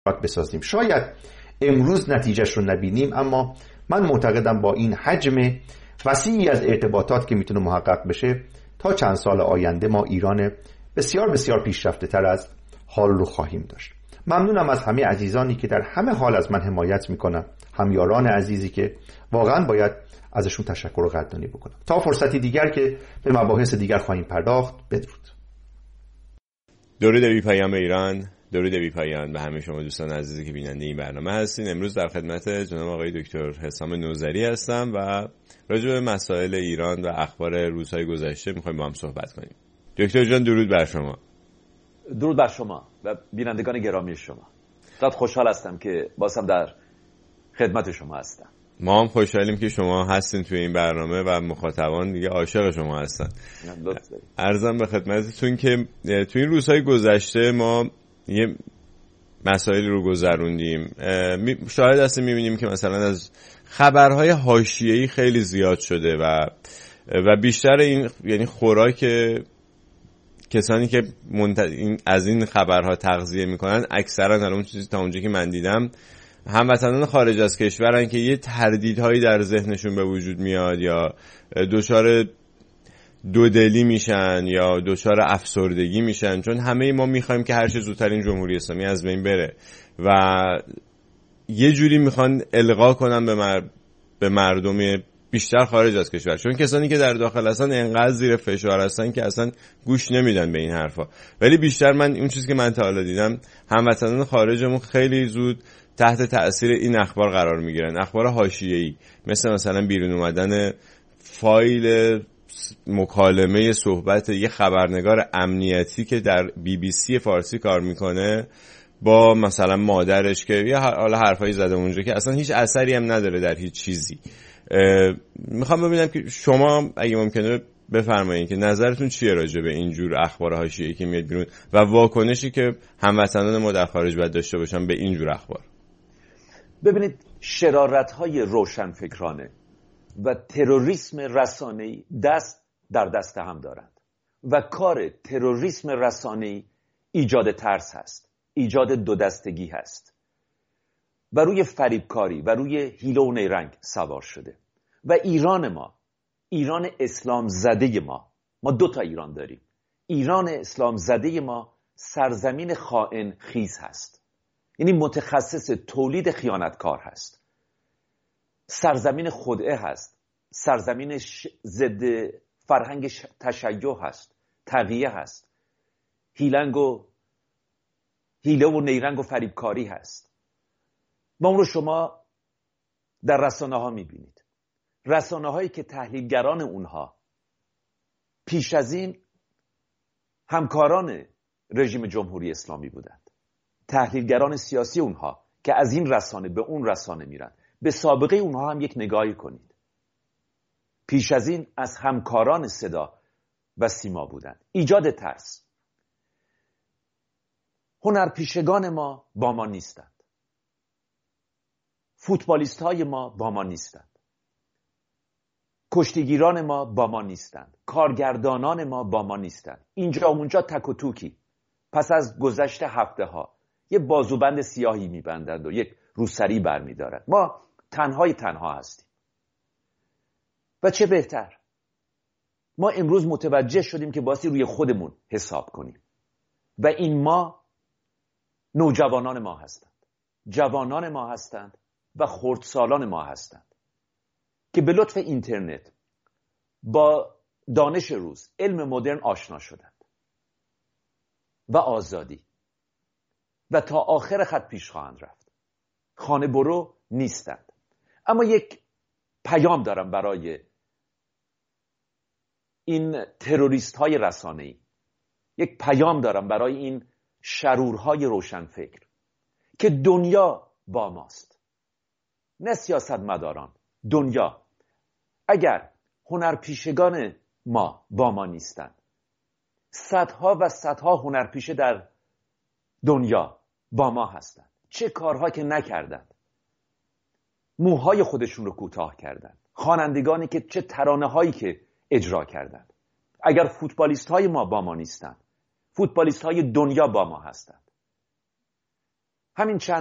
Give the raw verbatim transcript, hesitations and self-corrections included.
بسازیم. شاید امروز نتیجهش رو نبینیم، اما من معتقدم با این حجم وسیعی از ارتباطات که میتونه محقق بشه تا چند سال آینده ما ایران بسیار بسیار پیشرفته تر از حال رو خواهیم داشت. ممنونم از همه عزیزانی که در همه حال از من حمایت میکنن، همیاران عزیزی که واقعا باید ازشون تشکر و قدردانی بکنم. تا فرصتی دیگر که به مباحث دیگر خواهیم پرداخت، بدرود. درود بی پایان به ایران، درود بی پایان به همه شما دوستان عزیزی که بیننده این برنامه هستین. امروز در خدمت جناب آقای دکتر حسام نوذری هستم و راجع به مسائل ایران و اخبار روزهای گذشته میخوایم با هم صحبت کنیم. دکتر جان درود بر شما. درود بر شما و بینندگان گرامی شما. خیلی خوشحال هستم که بازم در خدمت شما هستم. ما هم خوشحالیم که شما هستین توی این برنامه و مخاطبان دیگه عاشق شما هستن. عرضم به خدمتتون که توی این روزهای گذشته ما یه مسائلی رو گذروندیم. شاهد هستیم میبینیم که مثلا از خبرهای حاشیه‌ای خیلی زیاد شده و و بیشتر این یعنی خوراک کسانی که منت... این... از این خبرها تغذیه میکنن اکثرا در اون چیزی تا اونجا که من دیدم هموطنان خارج از کشورن که یه تردیدهایی در ذهنشون به وجود میاد یا دچار دودلی میشن یا دچار افسردگی میشن، چون همه ما میخوایم که هر چه زودتر این جمهوری اسلامی از بین بره و یه جوری میخوان القا کنن به, مر... به مردم بیشتر خارج از کشور، چون کسانی که در داخل هستن انقدر زیر فشار هستن که اصلا گوش نمیدن به این حرفا. ولی بیشتر من اون چیزی که من تا حالا دیدم هموطنان خارجمون خیلی زود تحت تأثیر این اخبار قرار میگیرن، اخبار حاشیه‌ای مثل مثلا بیرون اومدن فایل مکالمه صحبت یه خبرنگار امنیتی که در بی بی سی فارسی کار میکنه با مثلا مادرش که یه حالا حرفایی زده اونجا که اصلا هیچ اثری هم نداره در هیچ چیزی. میخوام ببینم که شما اگه ممکنه بفرمایید که نظرتون چیه راجع به این جور اخبار حاشیه‌ای که میاد بیرون و واکنشی که هموطنان ما در خارج باید داشته باشن به این جور اخبار. ببینید، شرارت‌های روشنفکرانه و تروریسم رسانه‌ای دست در دست هم دارند و کار تروریسم رسانه‌ای ایجاد ترس هست، ایجاد دو دستگی هست و روی فریبکاری و روی حیله و نیرنگ سوار شده. و ایران ما، ایران اسلام زده ما، ما دو تا ایران داریم. ایران اسلام زده ما سرزمین خائن خیز هست، یعنی متخصص تولید خیانتکار هست، سرزمین خدعه هست، سرزمین ضد فرهنگ تشیع هست، تقیه هست، هیلنگ و هیله و نیرنگ و فریبکاری هست. ما اون رو شما در رسانه ها میبینید، رسانه هایی که تحلیلگران اونها پیش از این همکاران رژیم جمهوری اسلامی بودند، تحلیلگران سیاسی اونها که از این رسانه به اون رسانه میرن. به سابقه اونها هم یک نگاهی کنید. پیش از این از همکاران صدا و سیما بودند. ایجاد ترس. هنرپیشگان ما با ما نیستند، فوتبالیست های ما با ما نیستند، کشتیگیران ما با ما نیستند، کارگردانان ما با ما نیستند. اینجا اونجا تک و توکی پس از گذشت هفته ها یه بازوبند سیاهی میبندند و یک روسری برمیدارند. ما تنهای تنها هستیم و چه بهتر ما امروز متوجه شدیم که بایستی روی خودمون حساب کنیم و این ما نوجوانان ما هستند، جوانان ما هستند و خردسالان ما هستند که به لطف اینترنت با دانش روز، علم مدرن آشنا شدند و آزادی و تا آخر خط پیش خواهند رفت. خانه برو نیستند. اما یک پیام دارم برای این تروریست های رسانه‌ای، یک پیام دارم برای این شرورهای روشنفکر که دنیا با ماست، نه سیاستمداران. دنیا، اگر هنرپیشگان ما با ما نیستند، صدها و صدها هنرپیشه در دنیا با ما هستند. چه کارها که نکردند، موهای خودشون رو کوتاه کردند، خوانندگانی که چه ترانه هایی که اجرا کردند. اگر فوتبالیست های ما با ما نیستند، فوتبالیست های دنیا با ما هستند. همین چند